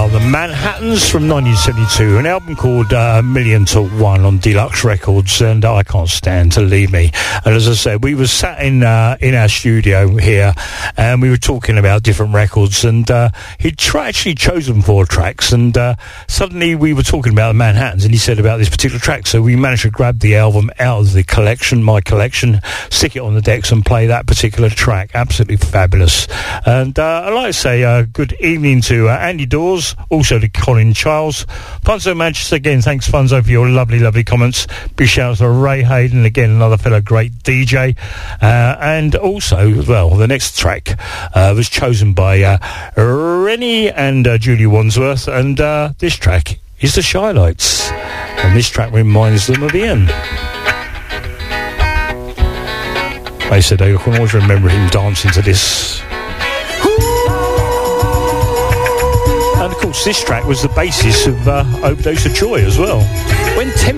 are the Manhattans from 1972, an album called Million to One on Deluxe Records, and I Can't Stand to Leave Me. And as I said, we were sat in our studio here, and we were talking about different records, and he'd actually chosen 4 tracks, and suddenly we were talking about the Manhattans, and he said about this particular track, so we managed to grab the album out of the collection, my collection, stick it on the decks and play that particular track. Absolutely fabulous. And I'd like to say good evening to Andy Dawes, also to Colin Charles. Funzo Manchester, again, thanks Funzo for your lovely comments. Big shout out to Ray Hayden, again another fellow great DJ. And also, well, the next track was chosen by Rennie and Julie Wandsworth, and this track is The Shy Lights, and this track reminds them of Ian. They said they can always remember him dancing to this. And of course this track was the basis of Overdose of Joy as well. When